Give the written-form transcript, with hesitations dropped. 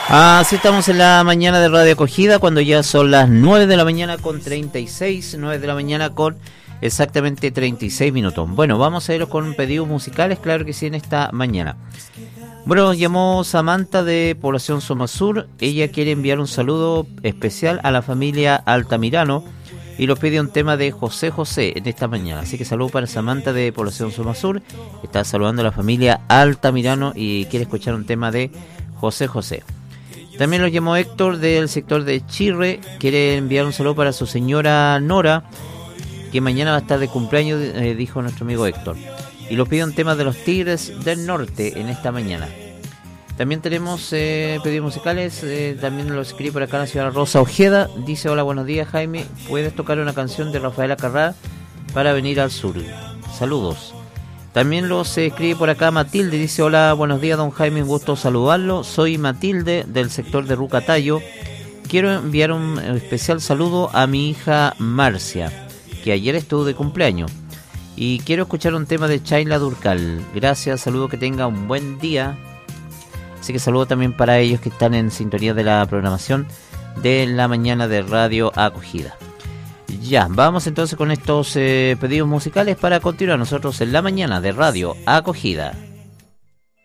Así estamos en la mañana de Radio Acogida, cuando ya son las 9 de la mañana con 36, 9 de la mañana con exactamente 36 minutos. Bueno, vamos a ir con pedidos musicales, claro que sí, en esta mañana. Bueno, llamó Samantha de Población Somasur. Ella quiere enviar un saludo especial a la familia Altamirano y los pide un tema de José José en esta mañana. Así que saludo para Samantha de Población Somasur. Está saludando a la familia Altamirano y quiere escuchar un tema de José José. También lo llamó Héctor del sector de Chirre. Quiere enviar un saludo para su señora Nora, que mañana va a estar de cumpleaños, dijo nuestro amigo Héctor. Y lo pide un tema de los Tigres del Norte en esta mañana. También tenemos pedidos musicales. También lo escribe por acá la señora Rosa Ojeda. Dice: hola, buenos días, Jaime. ¿Puedes tocar una canción de Rafaela Carrá para venir al sur? Saludos. También los escribe por acá Matilde, dice: hola, buenos días, don Jaime, un gusto saludarlo. Soy Matilde del sector de Rucatayo. Quiero enviar un especial saludo a mi hija Marcia, que ayer estuvo de cumpleaños. Y quiero escuchar un tema de Chayla Durcal. Gracias, saludo, que tenga un buen día. Así que saludo también para ellos que están en sintonía de la programación de la mañana de Radio Acogida. Ya, vamos entonces con estos pedidos musicales para continuar nosotros en la mañana de Radio Acogida.